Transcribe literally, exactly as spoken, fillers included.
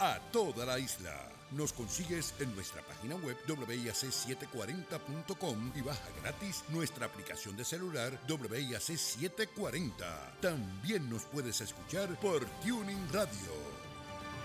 a toda la isla. Nos consigues en nuestra página web W I A C setecientos cuarenta punto com y baja gratis nuestra aplicación de celular W I A C setecientos cuarenta. También nos puedes escuchar por Tuning Radio.